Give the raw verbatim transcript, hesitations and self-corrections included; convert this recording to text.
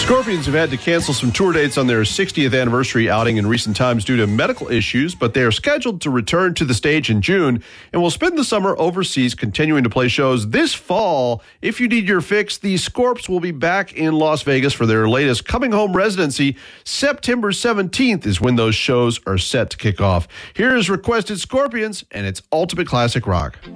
Scorpions have had to cancel some tour dates on their sixtieth anniversary outing in recent times due to medical issues, but they are scheduled to return to the stage in June and will spend the summer overseas continuing to play shows this fall. If you need your fix, the Scorps will be back in Las Vegas for their latest Coming Home residency. September seventeenth is when those shows are set to kick off. Here is Requested Scorpions and its ultimate classic rock.